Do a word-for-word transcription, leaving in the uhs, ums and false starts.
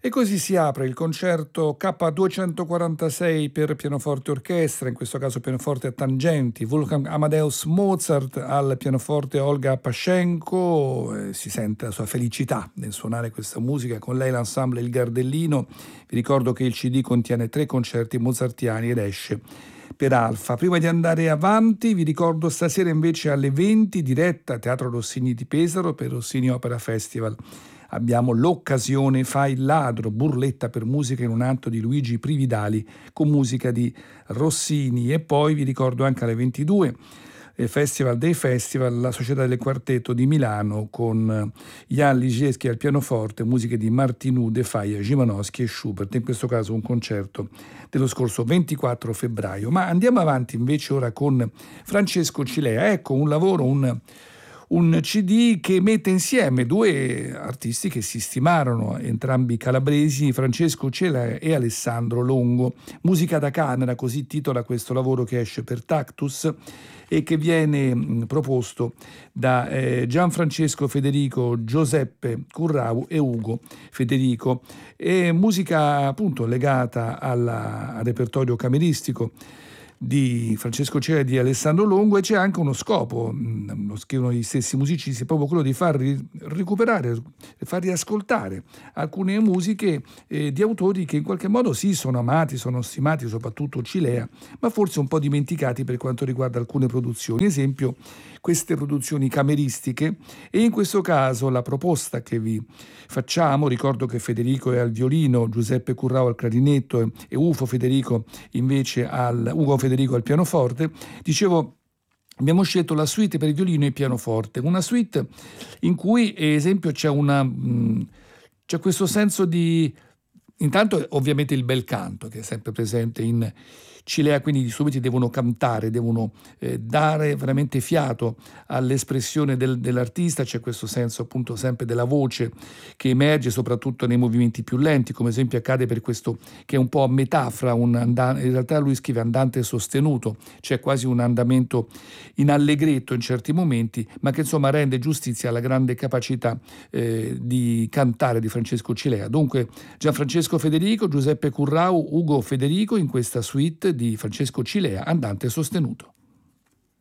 E così si apre il concerto K duecentoquarantasei per pianoforte e orchestra, in questo caso pianoforte a tangenti, Wolfgang Amadeus Mozart al pianoforte Olga Pascenko, eh, si sente la sua felicità nel suonare questa musica, con lei l'ensemble Il Gardellino. Vi ricordo che il C D contiene tre concerti mozartiani ed esce per Alfa. Prima di andare avanti vi ricordo stasera invece alle venti diretta Teatro Rossini di Pesaro per Rossini Opera Festival. Abbiamo l'occasione Fai il ladro, burletta per musica in un atto di Luigi Prividali con musica di Rossini. E poi vi ricordo anche alle ventidue il Festival dei Festival, la Società del Quartetto di Milano con Jan Ligieschi al pianoforte, musiche di Martinù, De Faia, Szymanowski e Schubert, in questo caso un concerto dello scorso ventiquattro febbraio. Ma andiamo avanti invece ora con Francesco Cilea. Ecco un lavoro, un Un C D che mette insieme due artisti che si stimarono, entrambi calabresi, Francesco Cilea e Alessandro Longo. Musica da camera, così titola questo lavoro che esce per Tactus e che viene mh, proposto da eh, Gianfrancesco Federico, Giuseppe Currau e Ugo Federico. È musica appunto legata alla, al repertorio cameristico di Francesco Cilea e di Alessandro Longo, e c'è anche uno scopo, lo scrivono gli stessi musicisti, proprio quello di far recuperare, far riascoltare alcune musiche eh, di autori che in qualche modo sì sono amati, sono stimati, soprattutto Cilea, ma forse un po' dimenticati per quanto riguarda alcune produzioni. Esempio, queste produzioni cameristiche, e in questo caso la proposta che vi facciamo, ricordo che Federico è al violino, Giuseppe Currao al clarinetto e Ufo Federico invece al Ugo Federico al pianoforte. Dicevo, abbiamo scelto la suite per violino e pianoforte, una suite in cui, ad esempio, c'è una mh, c'è questo senso di, intanto ovviamente il bel canto che è sempre presente in Cilea, quindi gli strumenti devono cantare, devono eh, dare veramente fiato all'espressione del, dell'artista. C'è questo senso appunto sempre della voce che emerge soprattutto nei movimenti più lenti, come esempio accade per questo che è un po' a metà fra un andante, in realtà lui scrive andante sostenuto, c'è quasi un andamento in allegretto in certi momenti, ma che insomma rende giustizia alla grande capacità eh, di cantare di Francesco Cilea. Dunque Gianfrancesco Federico, Giuseppe Currau, Ugo Federico in questa suite di Francesco Cilea, andante sostenuto.